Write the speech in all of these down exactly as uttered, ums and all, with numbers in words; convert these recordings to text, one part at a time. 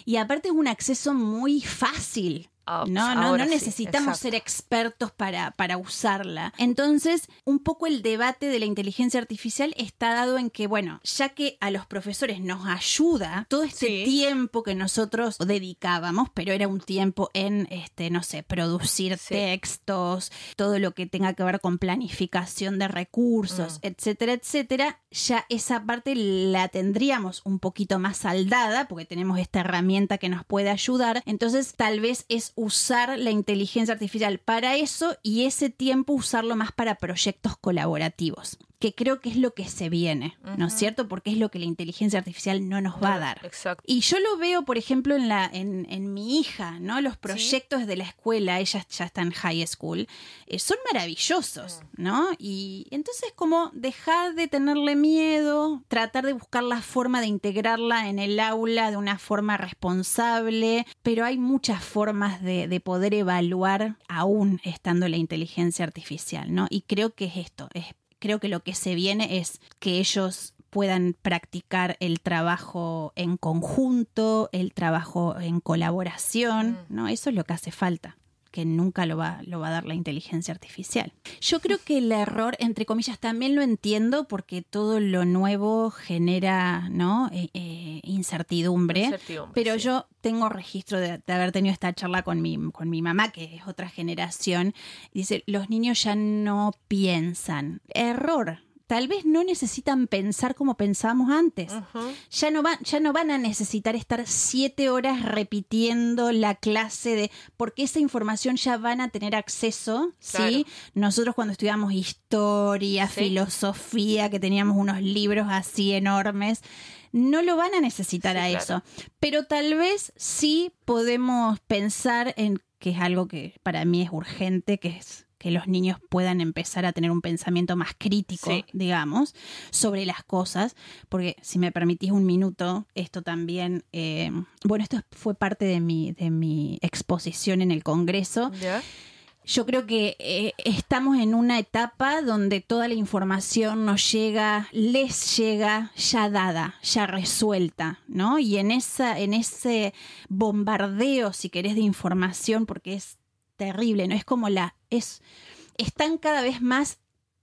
Y aparte es un acceso muy fácil. Oh, No, no, ahora no sí, necesitamos exacto. ser expertos para, para usarla. Entonces, un poco el debate de la inteligencia artificial está dado en que, bueno, ya que a los profesores nos ayuda todo este Sí. tiempo que nosotros dedicábamos, pero era un tiempo en, este, no sé, producir Sí. textos, todo lo que tenga que ver con planificación de recursos, Mm. etcétera, etcétera, ya esa parte la tendríamos un poquito más saldada porque tenemos esta herramienta que nos puede ayudar. Entonces, tal vez es usar la inteligencia artificial para eso y ese tiempo usarlo más para proyectos colaborativos, que creo que es lo que se viene, ¿no es cierto? Porque es lo que la inteligencia artificial no nos va a dar. Exacto. Y yo lo veo, por ejemplo, en la en, en mi hija, ¿no? Los proyectos ¿Sí? de la escuela, ella ya está en high school, eh, son maravillosos, ¿no? Y entonces como dejar de tenerle miedo, tratar de buscar la forma de integrarla en el aula de una forma responsable, pero hay muchas formas de, de poder evaluar aún estando la inteligencia artificial, ¿no? Y creo que es esto, es creo que lo que se viene es que ellos puedan practicar el trabajo en conjunto, el trabajo en colaboración, mm. ¿no? Eso es lo que hace falta, que nunca lo va, lo va a dar la inteligencia artificial. Yo creo que el error, entre comillas, también lo entiendo porque todo lo nuevo genera, ¿no? Eh, eh, incertidumbre, incertidumbre, pero sí. Yo tengo registro de, de haber tenido esta charla con mi, con mi mamá, que es otra generación, y dice, los niños ya no piensan. Error. Tal vez no necesitan pensar como pensábamos antes. Uh-huh. Ya no van, ya no van a necesitar estar siete horas repitiendo la clase de, porque esa información ya van a tener acceso, claro. ¿Sí? Nosotros cuando estudiamos historia, ¿sí? Filosofía, que teníamos unos libros así enormes, no lo van a necesitar sí, a claro. Eso. Pero tal vez sí podemos pensar en que es algo que para mí es urgente, que es que los niños puedan empezar a tener un pensamiento más crítico, sí. digamos, sobre las cosas, porque si me permitís un minuto, esto también, eh, bueno, esto fue parte de mi, de mi exposición en el Congreso. ¿Ya? Yo creo que eh, estamos en una etapa donde toda la información nos llega, les llega ya dada, ya resuelta, ¿no? Y en esa, en ese bombardeo, si querés, de información, porque es terrible, ¿no? Es como la... es están cada vez más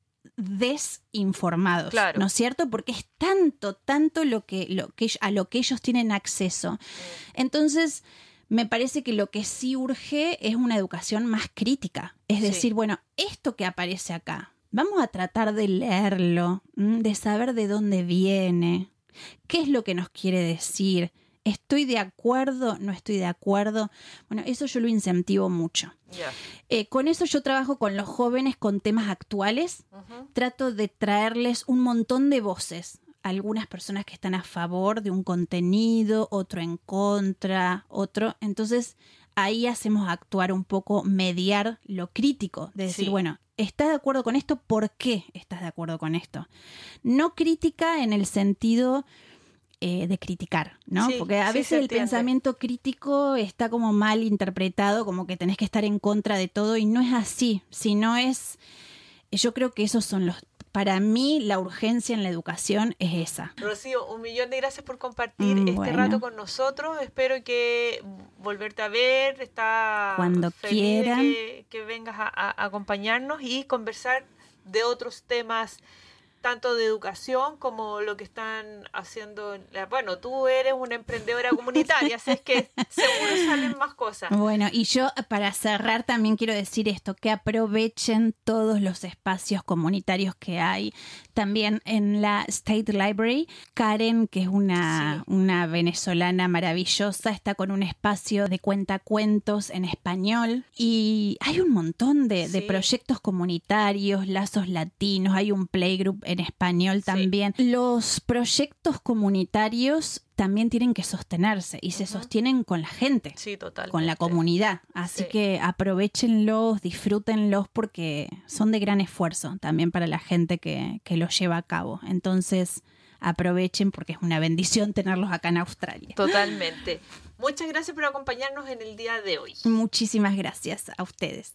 desinformados, claro. ¿no es cierto? Porque es tanto, tanto lo que, lo que, a lo que ellos tienen acceso. Entonces, me parece que lo que sí urge es una educación más crítica. Es sí. decir, bueno, esto que aparece acá, vamos a tratar de leerlo, de saber de dónde viene, qué es lo que nos quiere decir. ¿Estoy de acuerdo? ¿No estoy de acuerdo? Bueno, eso yo lo incentivo mucho. Yeah. Eh, con eso yo trabajo con los jóvenes con temas actuales. Uh-huh. Trato de traerles un montón de voces. Algunas personas que están a favor de un contenido, otro en contra, otro. Entonces, ahí hacemos actuar un poco, mediar lo crítico. De decir, sí. bueno, ¿estás de acuerdo con esto? ¿Por qué estás de acuerdo con esto? No crítica en el sentido... Eh, de criticar, ¿no? Sí, porque a sí, veces el entiende. Pensamiento crítico está como mal interpretado, como que tenés que estar en contra de todo, y no es así, sino es, yo creo que esos son los, para mí la urgencia en la educación es esa. Rocío, un millón de gracias por compartir mm, este bueno. rato con nosotros, espero que volverte a ver, está cuando feliz quieran de que, que vengas a, a acompañarnos y conversar de otros temas tanto de educación como lo que están haciendo. Bueno, tú eres una emprendedora comunitaria, así es que seguro salen más cosas. Bueno, y yo para cerrar también quiero decir esto, que aprovechen todos los espacios comunitarios que hay. También en la State Library, Karen, que es una, sí. una venezolana maravillosa, está con un espacio de cuentacuentos en español y hay un montón de, sí. de proyectos comunitarios, lazos latinos, hay un playgroup en español también. Sí. Los proyectos comunitarios también tienen que sostenerse y uh-huh. se sostienen con la gente, sí, totalmente. Con la comunidad. Así sí. que aprovechenlos, disfrútenlos porque son de gran esfuerzo también para la gente que, que los lleva a cabo. Entonces aprovechen porque es una bendición tenerlos acá en Australia. Totalmente. Muchas gracias por acompañarnos en el día de hoy. Muchísimas gracias a ustedes.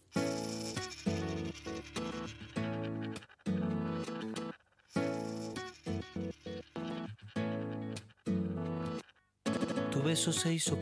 Tu beso se hizo